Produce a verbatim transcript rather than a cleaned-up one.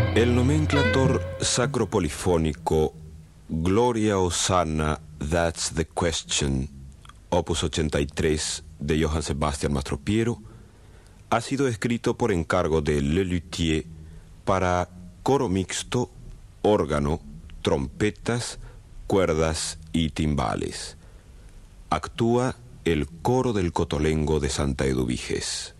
El nomenclator sacropolifónico Gloria Hosanna, That's the Question, opus ochenta y tres de Johann Sebastian Mastropiero, ha sido escrito por encargo de Lelutier para coro mixto, órgano, trompetas, cuerdas y timbales. Actúa el coro del Cotolengo de Santa Eduviges.